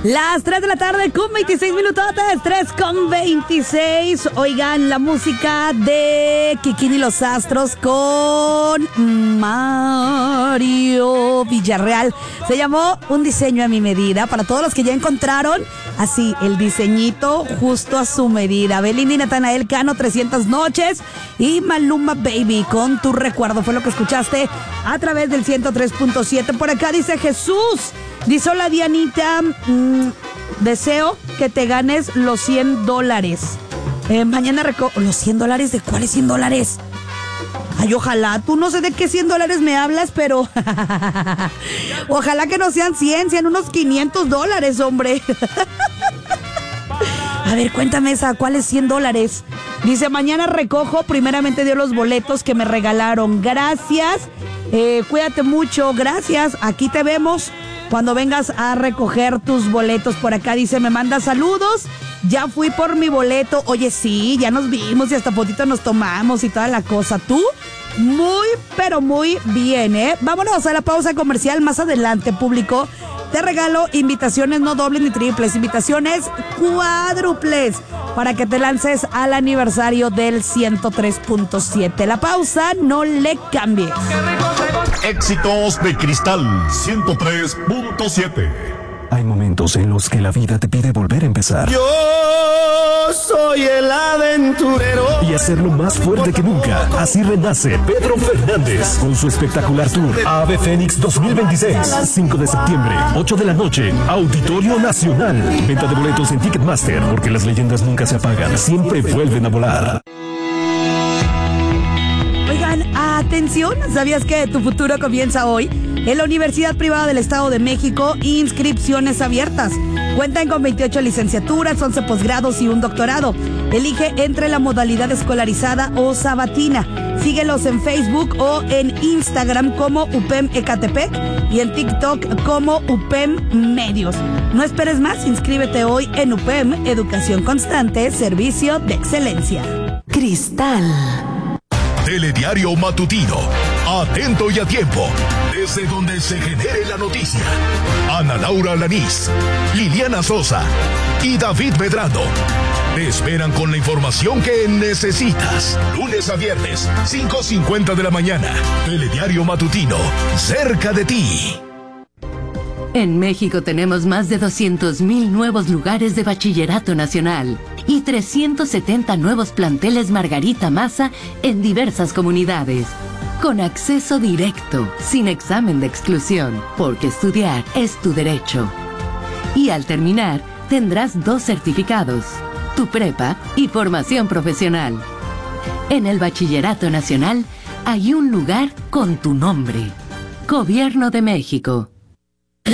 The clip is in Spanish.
Las 3 de la tarde con 26 minutotes, 3:26. Oigan, la música de Kikín y los Astros con Mario Villarreal. Se llamó Un diseño a mi medida. Para todos los que ya encontraron así el diseñito justo a su medida. Belinda y Natanael Cano, 300 noches. Y Maluma Baby con Tu recuerdo. Fue lo que escuchaste a través del 103.7. Por acá dice Jesús. Dice: hola Dianita, deseo que te ganes los $100. Mañana ¿los $100? ¿De cuáles $100? Ay, ojalá, tú no sé de qué $100 me hablas, pero ojalá que no sean 100, sean unos $500, hombre. A ver, cuéntame esa, ¿cuáles $100? Dice: mañana recojo, primeramente Dios, los boletos que me regalaron. Gracias, cuídate mucho, gracias, aquí te vemos cuando vengas a recoger tus boletos. Por acá dice: me manda saludos, ya fui por mi boleto. Oye, sí, ya nos vimos y hasta fotito nos tomamos y toda la cosa. Tú, muy, pero muy bien, ¿eh? Vámonos a la pausa comercial. Más adelante, público, te regalo invitaciones no dobles ni triples, invitaciones cuádruples para que te lances al aniversario del 103.7. La pausa, no le cambies. Éxitos de Cristal 103.7. Hay momentos en los que la vida te pide volver a empezar. Yo soy el aventurero. Y hacerlo más fuerte que nunca. Así renace Pedro Fernández con su espectacular tour Ave Fénix 2026. 5 de septiembre, 8 de la noche, Auditorio Nacional. Venta de boletos en Ticketmaster, porque las leyendas nunca se apagan, siempre vuelven a volar. Oigan, atención, ¿sabías que tu futuro comienza hoy? En la Universidad Privada del Estado de México, inscripciones abiertas. Cuentan con 28 licenciaturas, 11 posgrados y un doctorado. Elige entre la modalidad escolarizada o sabatina. Síguelos en Facebook o en Instagram como UPEM Ecatepec y en TikTok como UPEM Medios. No esperes más, inscríbete hoy en UPEM Educación Constante, Servicio de Excelencia. Cristal. Telediario matutino, atento y a tiempo, desde donde se genere la noticia. Ana Laura Lanís, Liliana Sosa y David Medrano te esperan con la información que necesitas. Lunes a viernes, 5:50 de la mañana. Telediario matutino, cerca de ti. En México tenemos más de 200,000 nuevos lugares de bachillerato nacional y 370 nuevos planteles Margarita Maza en diversas comunidades. Con acceso directo, sin examen de exclusión, porque estudiar es tu derecho. Y al terminar, tendrás 2 certificados, tu prepa y formación profesional. En el Bachillerato Nacional hay un lugar con tu nombre. Gobierno de México.